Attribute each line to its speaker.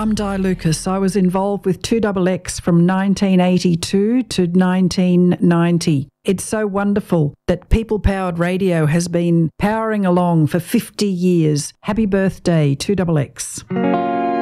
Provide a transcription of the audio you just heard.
Speaker 1: I'm Di Lucas. I was involved with 2XX from 1982 to 1990. It's so wonderful that people-powered radio has been powering along for 50 years. Happy birthday, 2XX.